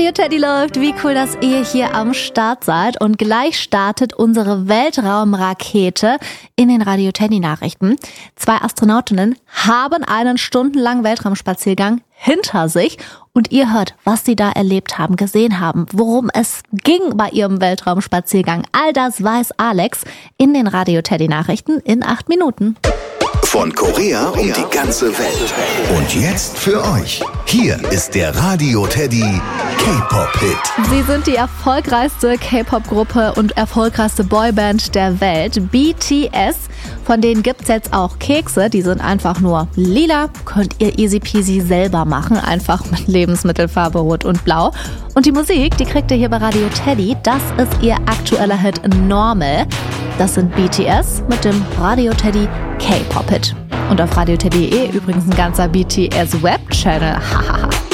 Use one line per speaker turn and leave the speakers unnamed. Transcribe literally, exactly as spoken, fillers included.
Radio Teddy läuft. Wie cool, dass ihr hier am Start seid. Und gleich startet unsere Weltraumrakete in den Radio Teddy Nachrichten. Zwei Astronautinnen haben einen stundenlangen Weltraumspaziergang hinter sich. Und ihr hört, was sie da erlebt haben, gesehen haben, worum es ging bei ihrem Weltraumspaziergang. All das weiß Alex in den Radio Teddy Nachrichten in acht Minuten.
Von Korea um die ganze Welt. Und jetzt für euch. Hier ist der Radio Teddy K-Pop-Hit.
Sie sind die erfolgreichste K-Pop-Gruppe und erfolgreichste Boyband der Welt, B T S. Von denen gibt's jetzt auch Kekse, die sind einfach nur lila. Könnt ihr easy peasy selber machen, einfach mit Lebensmittelfarbe Rot und Blau. Und die Musik, die kriegt ihr hier bei Radio Teddy. Das ist ihr aktueller Hit Normal. Das sind B T S mit dem Radio Teddy K-Pop-Hit. Und auf Radio Teddy punkt de übrigens ein ganzer B T S-Web-Channel. Hahaha.